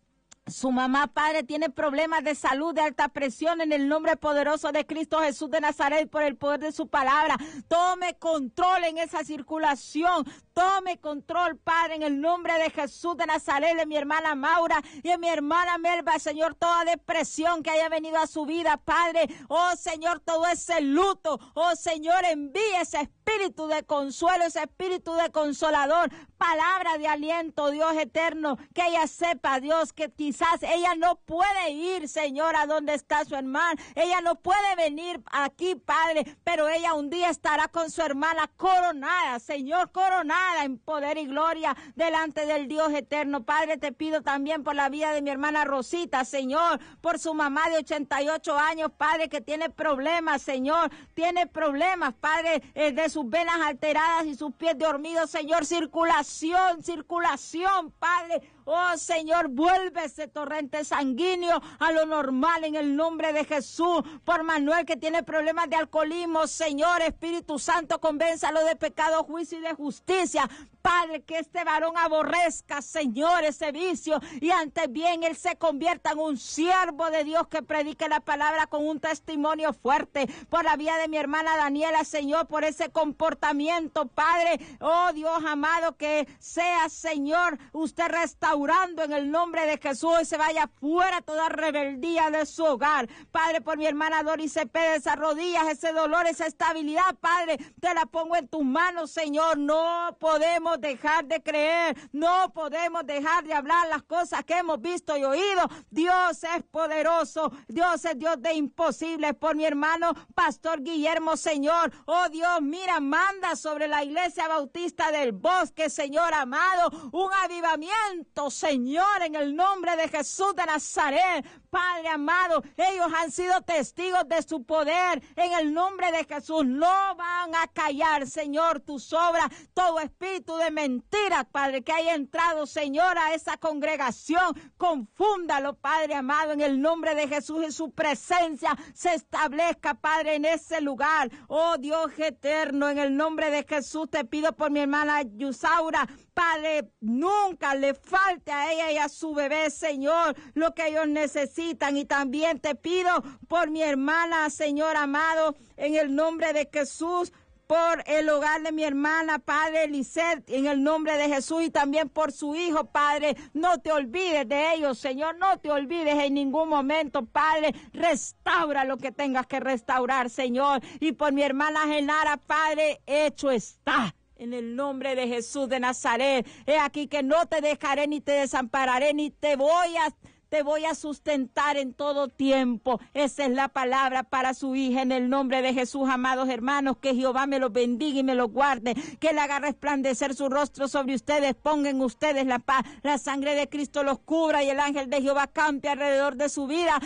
su mamá, Padre, tiene problemas de salud, de alta presión, en el nombre poderoso de Cristo Jesús de Nazaret, por el poder de su palabra. Tome control en esa circulación. Tome control, Padre, en el nombre de Jesús de Nazaret, de mi hermana Maura y de mi hermana Melba, Señor, toda depresión que haya venido a su vida, Padre. Oh, Señor, todo ese luto. Oh, Señor, envíe ese espíritu de consuelo, ese espíritu de consolador, palabra de aliento, Dios eterno, que ella sepa, Dios, que quizás ella no puede ir, Señor, a donde está su hermana. Ella no puede venir aquí, Padre, pero ella un día estará con su hermana coronada, Señor, coronada en poder y gloria delante del Dios eterno. Padre, te pido también por la vida de mi hermana Rosita, Señor, por su mamá de ochenta y ocho años, Padre, que tiene problemas, Señor, tiene problemas, Padre, eh, de sus venas alteradas y sus pies dormidos, Señor, circulación, circulación, Padre. Oh, Señor, vuelve ese torrente sanguíneo a lo normal en el nombre de Jesús. Por Manuel, que tiene problemas de alcoholismo, Señor, Espíritu Santo, convénzalo de pecado, juicio y de justicia. Padre, que este varón aborrezca, Señor, ese vicio y antes bien él se convierta en un siervo de Dios que predique la palabra con un testimonio fuerte. Por la vida de mi hermana Daniela, Señor, por ese comportamiento, Padre, oh Dios amado, que sea, Señor, usted restaurando en el nombre de Jesús y se vaya fuera toda rebeldía de su hogar. Padre, por mi hermana Doris Cepeda, esas rodillas, ese dolor, esa estabilidad, Padre, te la pongo en tus manos, Señor. No podemos dejar de creer, no podemos dejar de hablar las cosas que hemos visto y oído. Dios es poderoso, Dios es Dios de imposibles. Por mi hermano Pastor Guillermo, Señor, oh Dios, mira, manda sobre la Iglesia Bautista del Bosque, Señor amado, un avivamiento, Señor, en el nombre de Jesús de Nazaret. Padre amado, ellos han sido testigos de su poder en el nombre de Jesús. No van a callar, Señor, tus obras, todo espíritu de mentira, Padre, que haya entrado, Señor, a esa congregación, confúndalo, Padre amado, en el nombre de Jesús, y su presencia se establezca, Padre, en ese lugar. Oh Dios eterno, en el nombre de Jesús te pido por mi hermana Yusaura, Padre, nunca le falte a ella y a su bebé, Señor, lo que ellos necesitan. Y también te pido por mi hermana, Señor amado, en el nombre de Jesús, por el hogar de mi hermana, Padre Lisette, en el nombre de Jesús, y también por su hijo, Padre. No te olvides de ellos, Señor, no te olvides en ningún momento, Padre. Restaura lo que tengas que restaurar, Señor. Y por mi hermana Genara, Padre, hecho está. En el nombre de Jesús de Nazaret, he aquí que no te dejaré ni te desampararé, ni te voy a... Te voy a sustentar en todo tiempo. Esa es la palabra para su hija en el nombre de Jesús, amados hermanos. Que Jehová me los bendiga y me los guarde. Que Él haga resplandecer su rostro sobre ustedes. Ponga en ustedes la paz. La sangre de Cristo los cubra y el ángel de Jehová campe alrededor de su vida,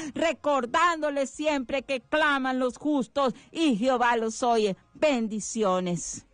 recordándoles siempre que claman los justos y Jehová los oye. Bendiciones.